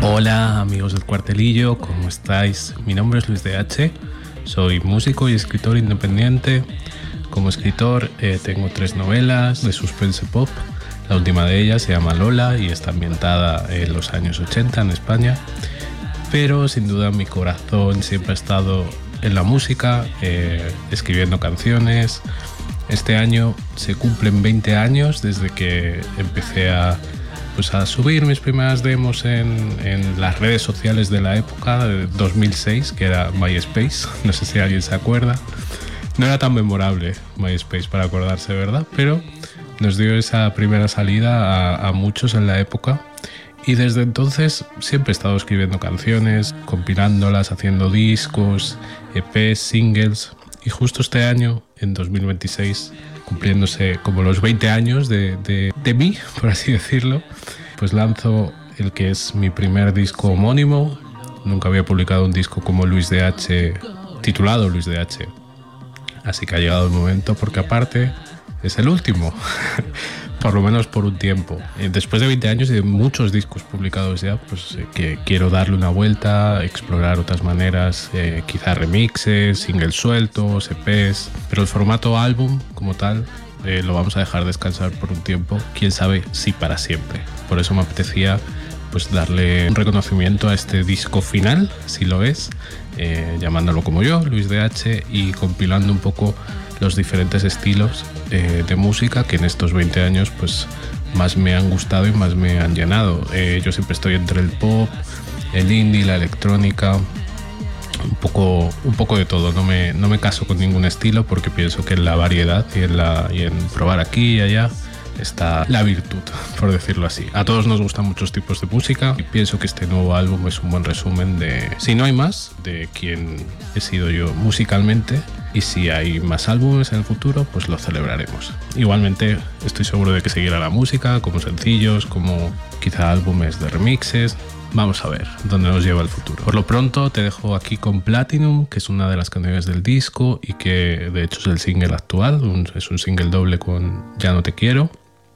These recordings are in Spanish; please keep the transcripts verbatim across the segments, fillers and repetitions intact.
Hola amigos del Cuartelillo, ¿cómo estáis? Mi nombre es Luis D H, soy músico y escritor independiente. Como escritor eh, tengo tres novelas de suspense pop. La última de ellas se llama Lola y está ambientada en los años ochenta en España. Pero sin duda mi corazón siempre ha estado en la música, eh, escribiendo canciones. Este año se cumplen veinte años desde que empecé a, pues a subir mis primeras demos en, en las redes sociales de la época, de dos mil seis, que era MySpace. No sé si alguien se acuerda. No era tan memorable MySpace para acordarse, ¿verdad? Pero nos dio esa primera salida a, a muchos en la época. Y desde entonces siempre he estado escribiendo canciones, compilándolas, haciendo discos, E Pes, singles. Y justo este año, en dos mil veintiséis, cumpliéndose como los veinte años de, de, de mí, por así decirlo, pues lanzo el que es mi primer disco homónimo. Nunca había publicado un disco como Luis D H, titulado Luis D H. Así que ha llegado el momento, porque aparte es el último, por lo menos por un tiempo. Después de veinte años y de muchos discos publicados ya, pues eh, que quiero darle una vuelta, explorar otras maneras, eh, quizá remixes, singles sueltos, E Pes, pero el formato álbum como tal eh, lo vamos a dejar descansar por un tiempo, quién sabe si para siempre. Por eso me apetecía pues darle un reconocimiento a este disco final, si lo es, eh, llamándolo como yo, Luis D H, y compilando un poco los diferentes estilos eh, de música que en estos veinte años pues más me han gustado y más me han llenado. Eh, yo siempre estoy entre el pop, el indie, la electrónica, un poco, un poco de todo. No me, no me caso con ningún estilo porque pienso que en la variedad y en, la, y en probar aquí y allá está la virtud, por decirlo así. A todos nos gustan muchos tipos de música y pienso que este nuevo álbum es un buen resumen de, si no hay más, de quién he sido yo musicalmente. Y si hay más álbumes en el futuro, pues lo celebraremos. Igualmente estoy seguro de que seguirá la música, como sencillos, como quizá álbumes de remixes. Vamos a ver dónde nos lleva el futuro. Por lo pronto te dejo aquí con Platinum, que es una de las canciones del disco y que de hecho es el single actual. Un, es un single doble con Ya no te quiero.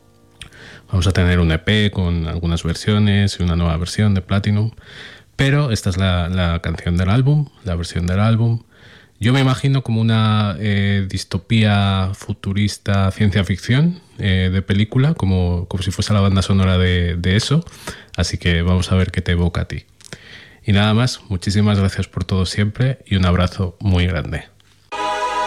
Vamos a tener un E P con algunas versiones y una nueva versión de Platinum. Pero esta es la, la canción del álbum, la versión del álbum. Yo me imagino como una eh, distopía futurista, ciencia ficción eh, de película, como, como si fuese la banda sonora de, de eso. Así que vamos a ver qué te evoca a ti. Y nada más, muchísimas gracias por todo siempre y un abrazo muy grande.